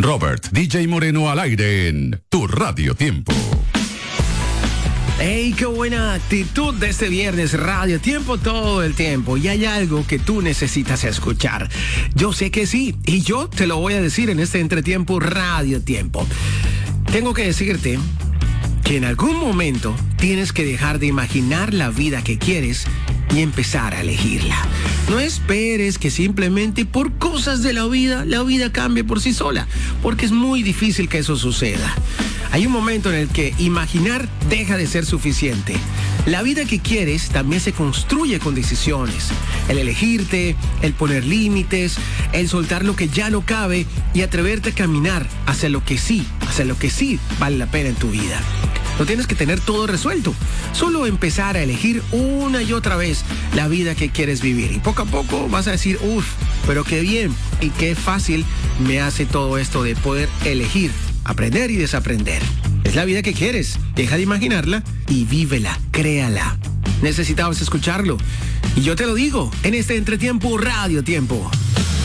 Robert DJ Moreno al aire en Tu Radio Tiempo. ¡Ey, qué buena actitud de este viernes! Radio Tiempo todo el tiempo. Y hay algo que tú necesitas escuchar. Yo sé que sí, y yo te lo voy a decir en este entretiempo Radio Tiempo. Tengo que decirte que en algún momento tienes que dejar de imaginar la vida que quieres y empezar a elegirla. No esperes que simplemente por cosas de la vida cambie por sí sola, porque es muy difícil que eso suceda. Hay un momento en el que imaginar deja de ser suficiente. La vida que quieres también se construye con decisiones. El elegirte, el poner límites, el soltar lo que ya no cabe y atreverte a caminar hacia lo que sí vale la pena en tu vida. No tienes que tener todo resuelto, solo empezar a elegir una y otra vez la vida que quieres vivir. Y poco a poco vas a decir, pero qué bien y qué fácil me hace todo esto de poder elegir, aprender y desaprender. Es la vida que quieres, deja de imaginarla y vívela, créala. Necesitabas escucharlo. Y yo te lo digo, en este entretiempo Radio Tiempo.